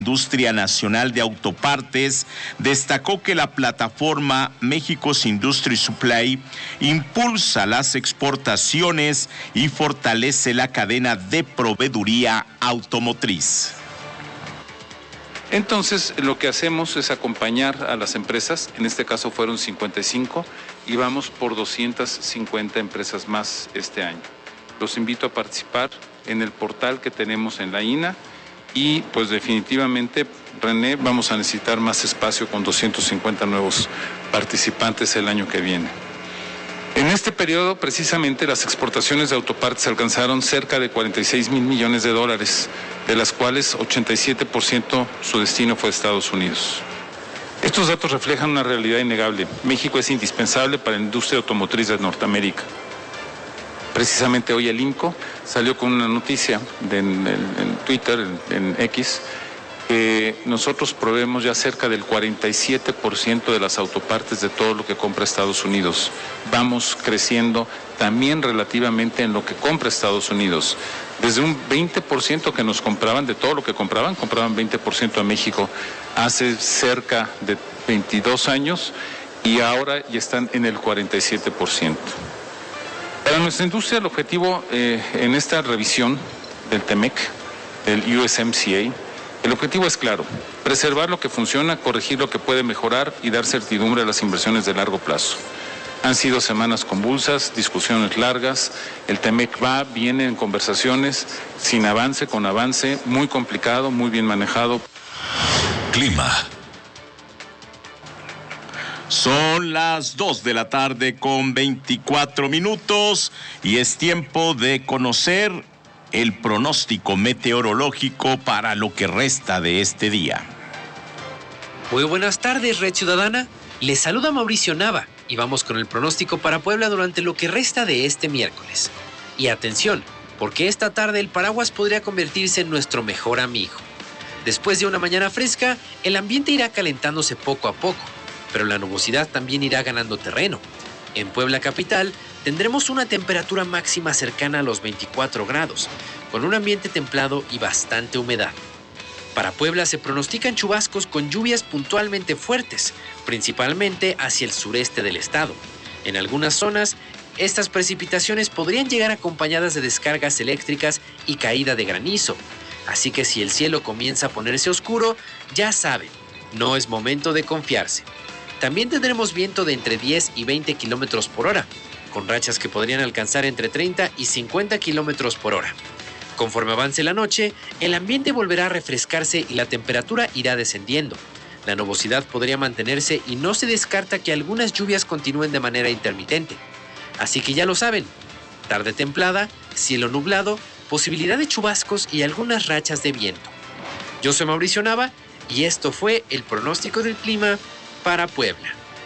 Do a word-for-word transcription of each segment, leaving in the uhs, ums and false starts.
Industria Nacional de Autopartes, destacó que la plataforma México's Industry Supply impulsa las exportaciones y fortalece la cadena de proveeduría automotriz. Entonces, lo que hacemos es acompañar a las empresas, en este caso fueron cincuenta y cinco, y vamos por doscientas cincuenta empresas más este año. Los invito a participar en el portal que tenemos en la I N A, y pues definitivamente, René, vamos a necesitar más espacio con doscientos cincuenta nuevos participantes el año que viene. En este periodo, precisamente, las exportaciones de autopartes alcanzaron cerca de cuarenta y seis mil millones de dólares, de las cuales ochenta y siete por ciento su destino fue Estados Unidos. Estos datos reflejan una realidad innegable. México es indispensable para la industria automotriz de Norteamérica. Precisamente hoy el IMCO salió con una noticia de, en, en Twitter, en, en X, que nosotros proveemos ya cerca del cuarenta y siete por ciento de las autopartes de todo lo que compra Estados Unidos. Vamos creciendo también relativamente en lo que compra Estados Unidos. Desde un veinte por ciento que nos compraban, de todo lo que compraban, compraban veinte por ciento a México hace cerca de veintidós años y ahora ya están en el cuarenta y siete por ciento. Para nuestra industria, el objetivo eh, en esta revisión del T M E C, del U S M C A, el objetivo es claro: preservar lo que funciona, corregir lo que puede mejorar y dar certidumbre a las inversiones de largo plazo. Han sido semanas convulsas, discusiones largas, el T M E C va, viene en conversaciones, sin avance, con avance, muy complicado, muy bien manejado. Clima. Son las dos de la tarde con veinticuatro minutos y es tiempo de conocer el pronóstico meteorológico para lo que resta de este día. Muy buenas tardes, Red Ciudadana. Les saluda Mauricio Nava y vamos con el pronóstico para Puebla durante lo que resta de este miércoles. Y atención, porque esta tarde el paraguas podría convertirse en nuestro mejor amigo. Después de una mañana fresca, el ambiente irá calentándose poco a poco, pero la nubosidad también irá ganando terreno. En Puebla capital tendremos una temperatura máxima cercana a los veinticuatro grados, con un ambiente templado y bastante humedad. Para Puebla se pronostican chubascos con lluvias puntualmente fuertes, principalmente hacia el sureste del estado. En algunas zonas, estas precipitaciones podrían llegar acompañadas de descargas eléctricas y caída de granizo. Así que si el cielo comienza a ponerse oscuro, ya saben, no es momento de confiarse. También tendremos viento de entre diez y veinte kilómetros por hora, con rachas que podrían alcanzar entre treinta y cincuenta kilómetros por hora. Conforme avance la noche, el ambiente volverá a refrescarse y la temperatura irá descendiendo. La nubosidad podría mantenerse y no se descarta que algunas lluvias continúen de manera intermitente. Así que ya lo saben, tarde templada, cielo nublado, posibilidad de chubascos y algunas rachas de viento. Yo soy Mauricio Nava y esto fue el pronóstico del clima para Puebla.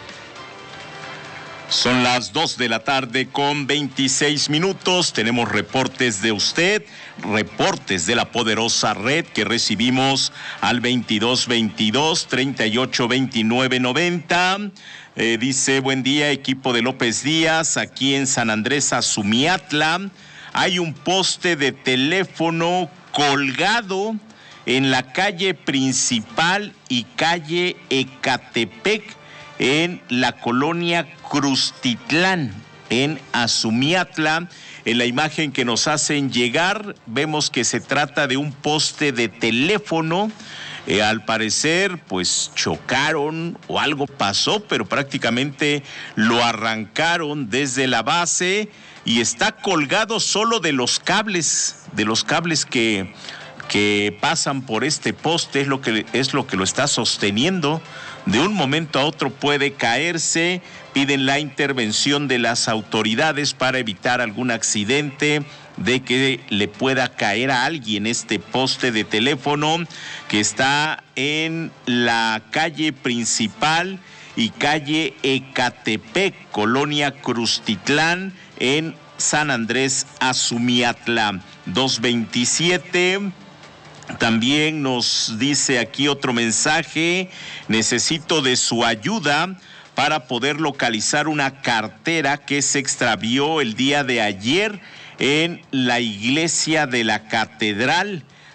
Son las dos de la tarde con veintiséis minutos. Tenemos reportes de usted, reportes de la poderosa red que recibimos al veintidós veintidós, treinta y ocho veintinueve noventa. Eh, dice: buen día, equipo de López Díaz, aquí en San Andrés Azumiatla. Hay un poste de teléfono colgado en la calle principal y calle Ecatepec, en la colonia Crustitlán, en Azumiatla. En la imagen que nos hacen llegar, vemos que se trata de un poste de teléfono. Eh, al parecer, pues chocaron o algo pasó, pero prácticamente lo arrancaron desde la base y está colgado solo de los cables, de los cables que... que pasan por este poste, es lo que es lo que lo está sosteniendo. De un momento a otro puede caerse. Piden la intervención de las autoridades para evitar algún accidente, de que le pueda caer a alguien este poste de teléfono que está en la calle principal y calle Ecatepec, colonia Crustitlán, en San Andrés Azumiatla. dos veintisiete. También nos dice aquí otro mensaje: necesito de su ayuda para poder localizar una cartera que se extravió el día de ayer en la iglesia de la catedral.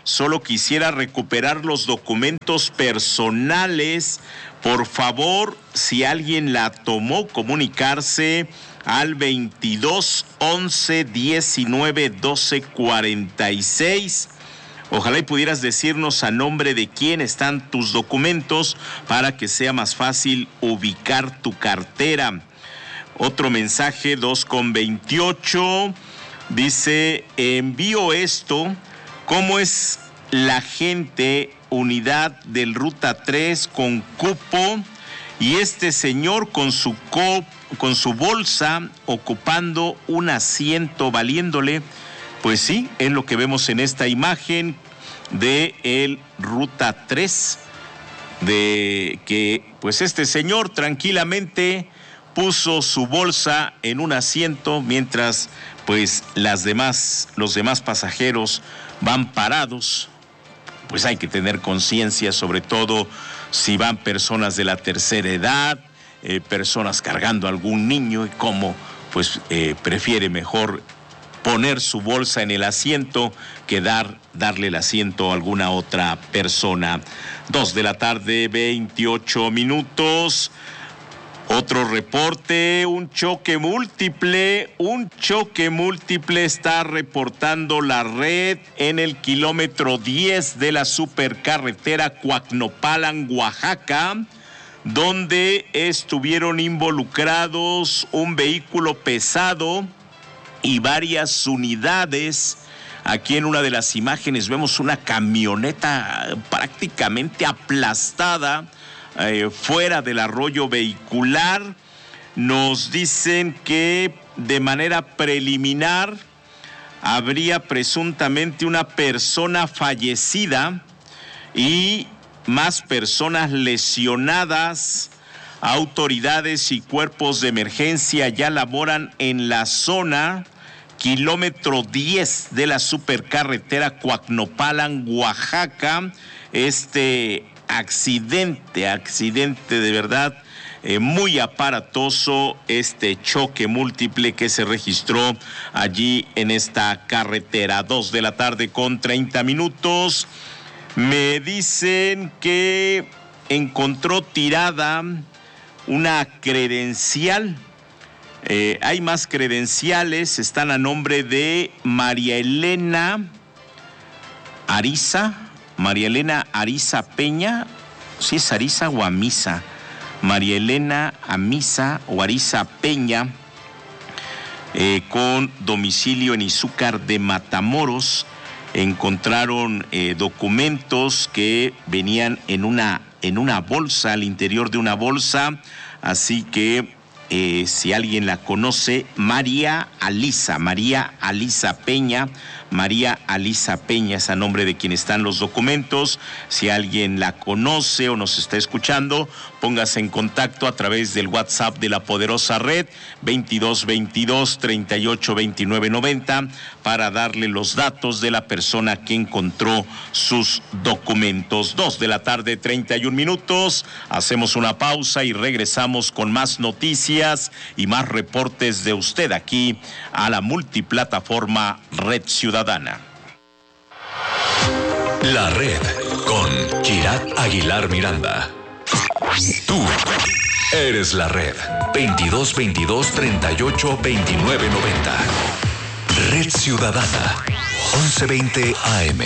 solo quisiera recuperar los documentos personales. Por favor, si alguien la tomó, comunicarse al veintidós once diecinueve doce cuarenta y seis. Ojalá y pudieras decirnos a nombre de quién están tus documentos para que sea más fácil ubicar tu cartera. Otro mensaje, dos con veintiocho, dice, envío esto, ¿cómo es la gente unidad del Ruta tres con cupo y este señor con su co, con su bolsa ocupando un asiento valiéndole? Pues sí, es lo que vemos en esta imagen de el Ruta tres, de que pues este señor tranquilamente puso su bolsa en un asiento mientras pues las demás, los demás pasajeros van parados. Pues hay que tener conciencia, sobre todo si van personas de la tercera edad, eh, personas cargando a algún niño, y cómo pues eh, prefiere mejor poner su bolsa en el asiento que dar, darle el asiento a alguna otra persona. Dos de la tarde, veintiocho minutos. Otro reporte, un choque múltiple, un choque múltiple está reportando la red en el kilómetro diez de la supercarretera Coacnopalan, Oaxaca, donde estuvieron involucrados un vehículo pesado y varias unidades. Aquí en una de las imágenes vemos una camioneta prácticamente aplastada eh, fuera del arroyo vehicular. Nos dicen que de manera preliminar habría presuntamente una persona fallecida y más personas lesionadas. Autoridades y cuerpos de emergencia ya laboran en la zona, kilómetro diez de la supercarretera Coacnopalan, Oaxaca. Este accidente, accidente de verdad eh, muy aparatoso, este choque múltiple que se registró allí en esta carretera. Dos de la tarde con treinta minutos. Me dicen que encontró tirada una credencial. Eh, hay más credenciales, están a nombre de María Elena Ariza, María Elena Ariza Peña, si es Ariza o Amisa, María Elena Amisa o Ariza Peña, eh, con domicilio en Izúcar de Matamoros. Encontraron eh, documentos que venían en una, en una bolsa, al interior de una bolsa, así que Eh, si alguien la conoce, María Alisa, María Alisa Peña, María Alisa Peña es a nombre de quien están los documentos. Si alguien la conoce o nos está escuchando, póngase en contacto a través del WhatsApp de la poderosa red veintidós veintidós treinta y ocho veintinueve noventa para darle los datos de la persona que encontró sus documentos. Dos de la tarde, treinta y un minutos. Hacemos una pausa y regresamos con más noticias y más reportes de usted aquí a la multiplataforma Red Ciudadana. La Red con Kirat Aguilar Miranda. Tú eres la Red. veintidós veintidós treinta y ocho veintinueve noventa. Red Ciudadana. once veinte A M.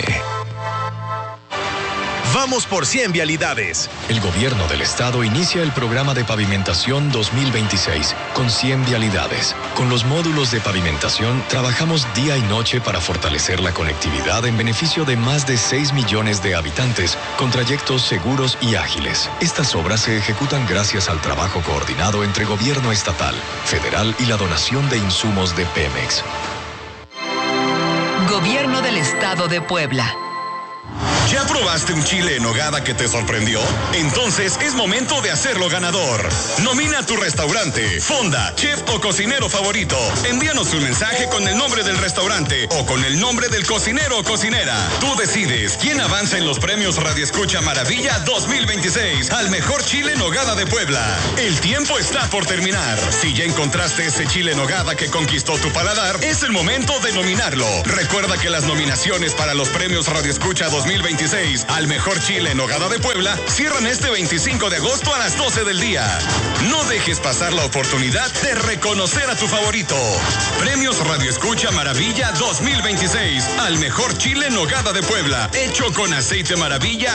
Vamos por cien vialidades. El gobierno del estado inicia el programa de pavimentación dos mil veintiséis con cien vialidades. Con los módulos de pavimentación trabajamos día y noche para fortalecer la conectividad en beneficio de más de seis millones de habitantes con trayectos seguros y ágiles. Estas obras se ejecutan gracias al trabajo coordinado entre gobierno estatal, federal y la donación de insumos de Pemex. Gobierno del Estado de Puebla. ¿Ya probaste un chile en nogada que te sorprendió? Entonces es momento de hacerlo ganador. Nomina a tu restaurante, fonda, chef o cocinero favorito. Envíanos un mensaje con el nombre del restaurante o con el nombre del cocinero o cocinera. Tú decides quién avanza en los premios Radio Escucha Maravilla dos mil veintiséis al mejor chile en nogada de Puebla. El tiempo está por terminar. Si ya encontraste ese chile en nogada que conquistó tu paladar, es el momento de nominarlo. Recuerda que las nominaciones para los premios Radio Escucha dos mil veintiséis al mejor chile en nogada de Puebla cierran este veinticinco de agosto a las doce del día. No dejes pasar la oportunidad de reconocer a tu favorito. Premios Radio Escucha Maravilla dos mil veintiséis al mejor chile en nogada de Puebla, hecho con aceite Maravilla